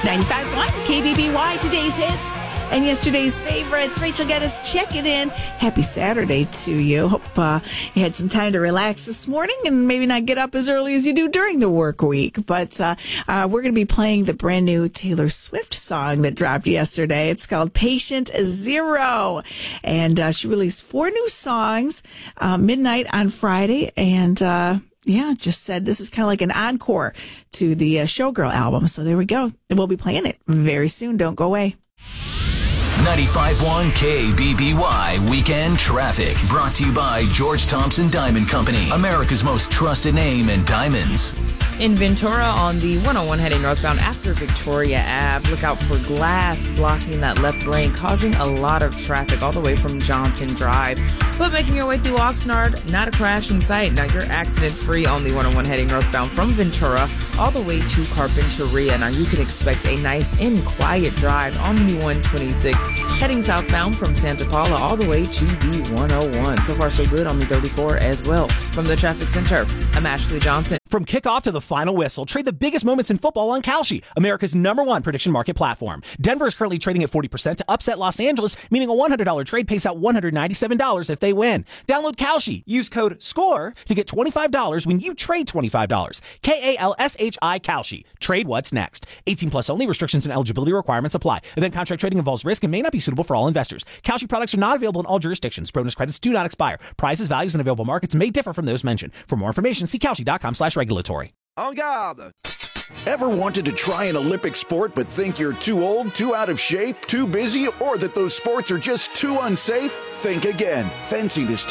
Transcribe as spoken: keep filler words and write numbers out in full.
ninety-five point one K B B Y, today's hits and yesterday's favorites. Rachel Geddes checking in. Happy Saturday to you. Hope uh, you had some time to relax this morning and maybe not get up as early as you do during the work week. But uh, uh, we're going to be playing the brand new Taylor Swift song that dropped yesterday. It's called Patient Zero. And uh, she released four new songs uh, midnight on Friday. And uh, yeah, just said this is kind of like an encore to the uh, Showgirl album. So there we go. And we'll be playing it very soon. Don't go away. ninety-five point one K B B Y Weekend Traffic. Brought to you by George Thompson Diamond Company, America's most trusted name in diamonds. In Ventura on the one oh one heading northbound after Victoria Ave, look out for glass blocking that left lane, causing a lot of traffic all the way from Johnson Drive. But making your way through Oxnard, not a crash in sight. Now you're accident-free on the one oh one heading northbound from Ventura all the way to Carpinteria. Now you can expect a nice and quiet drive on the one twenty-six heading southbound from Santa Paula all the way to the one oh one. So far so good on the thirty-four as well. From the Traffic Center, I'm Ashley Johnson. From kickoff to the final whistle, trade the biggest moments in football on Kalshi, America's number one prediction market platform. Denver is currently trading at forty percent to upset Los Angeles, meaning a one hundred dollars trade pays out one hundred ninety-seven dollars if they win. Download Kalshi. Use code SCORE to get twenty-five dollars when you trade twenty-five dollars. K A L S H I Kalshi. Trade what's next. eighteen plus only. Restrictions and eligibility requirements apply. Event contract trading involves risk and may not be suitable for all investors. Kalshi products are not available in all jurisdictions. Bonus credits do not expire. Prices, values, and available markets may differ from those mentioned. For more information, see Kalshi.com slash regulatory. En garde! Ever wanted to try an Olympic sport but think you're too old, too out of shape, too busy, or that those sports are just too unsafe? Think again. Fencing is